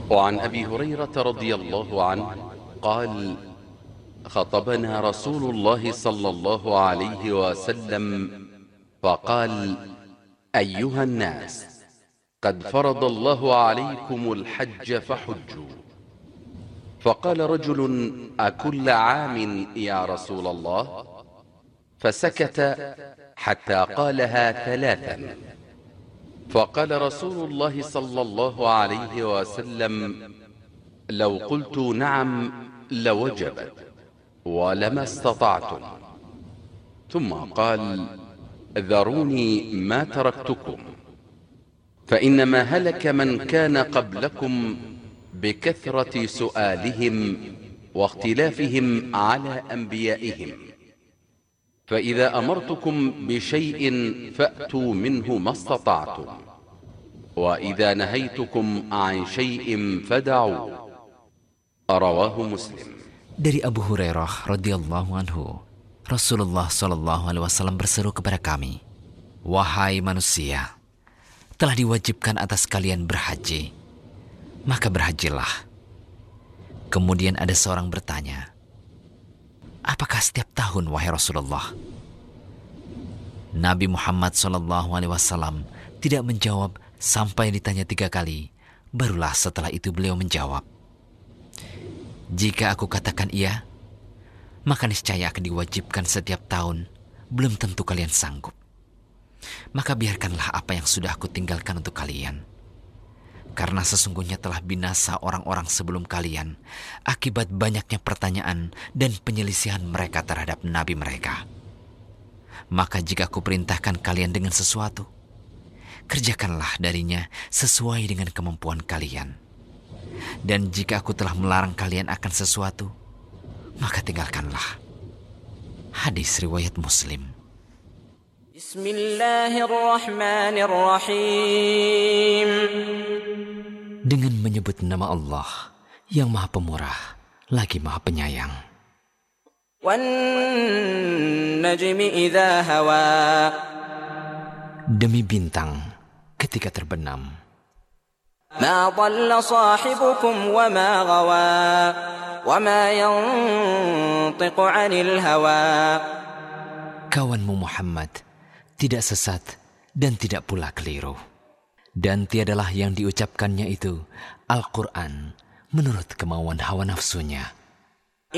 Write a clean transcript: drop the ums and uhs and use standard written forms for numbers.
وعن أبي هريرة رضي الله عنه قال: خطبنا رسول الله صلى الله عليه وسلم فقال: أيها الناس، قد فرض الله عليكم الحج فحجوا. فقال رجل: أكل عام يا رسول الله؟ فسكت حتى قالها ثلاثا. فقال رسول الله صلى الله عليه وسلم: لو قلت نعم لوجبت ولما استطعتم. ثم قال: ذروني ما تركتكم، فإنما هلك من كان قبلكم بكثرة سؤالهم واختلافهم على أنبيائهم، فإذا أمرتكم بشيء فأتوا منه ما استطعتم، وإذا نهيتكم عن شيء فدعوا. رواه مسلم. Dari Abu Hurairah radhiyallahu anhu, Rasulullah shallallahu alaihi wasallam berseru kepada kami, "Wahai manusia, telah diwajibkan atas kalian berhaji, maka berhajilah." Kemudian ada seorang bertanya, "Apakah setiap tahun, wahai Rasulullah?" Nabi Muhammad shallallahu alaihi wasallam tidak menjawab sampai ditanya 3 kali. Barulah setelah itu beliau menjawab, "Jika aku katakan iya, maka niscaya akan diwajibkan setiap tahun. Belum tentu kalian sanggup. Maka biarkanlah apa yang sudah aku tinggalkan untuk kalian. Karena sesungguhnya telah binasa orang-orang sebelum kalian akibat banyaknya pertanyaan dan penyelisihan mereka terhadap nabi mereka. Maka jika aku perintahkan kalian dengan sesuatu, kerjakanlah darinya sesuai dengan kemampuan kalian. Dan jika aku telah melarang kalian akan sesuatu, maka tinggalkanlah." Hadis riwayat Muslim. Bismillahirrahmanirrahim. Dengan menyebut nama Allah yang Maha Pemurah lagi Maha Penyayang. Wan najmi idza hawa. Demi bintang ketika terbenam. Ma dhalla sahibukum wa ma ghawa. Wa ma yantiqu 'anil hawa. Kawanmu Muhammad tidak sesat dan tidak pula keliru. Dan tiadalah yang diucapkannya itu Al-Quran menurut kemauan hawa nafsunya.